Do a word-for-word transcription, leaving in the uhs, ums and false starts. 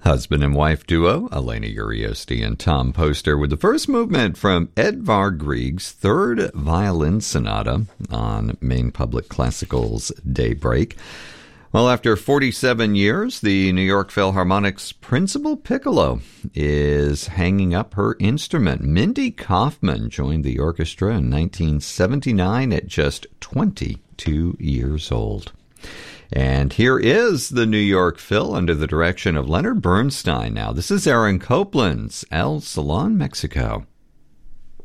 Husband and wife duo Elena Uriosti and Tom Poster with the first movement from Edvard Grieg's Third Violin Sonata on Maine Public Classical's Daybreak. Well, after forty-seven years, the New York Philharmonic's principal piccolo is hanging up her instrument. Mindy Kaufman joined the orchestra in nineteen seventy-nine at just twenty-two years old. And here is the New York Phil under the direction of Leonard Bernstein now. This is Aaron Copland's El Salon, Mexico.